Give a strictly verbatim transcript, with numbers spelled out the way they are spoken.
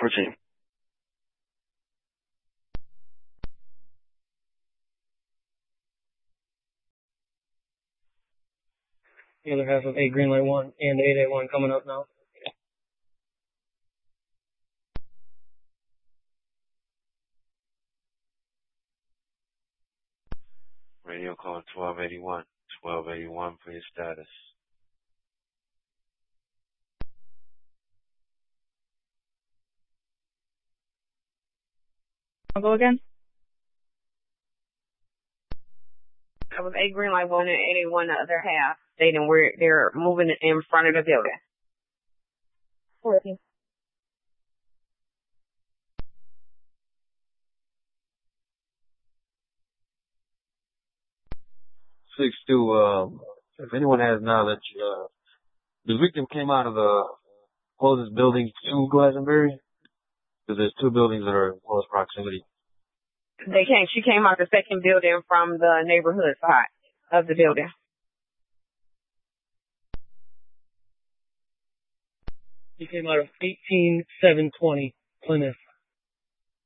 fourteen. The other half of eight Greenlight one and eight eight one coming up now. Radio call twelve eighty-one. twelve eighty-one for your status. I'll go again. That was eight Greenlight one and eight eight one the other half, stating where they're moving in front of the building. fourteen. Six two, uh, if anyone has knowledge, uh, the victim came out of the closest building to Glastonbury, because there's two buildings that are in close proximity. They came, she came out the second building from the neighborhood side of the building. He came out of eighteen seven twenty Plymouth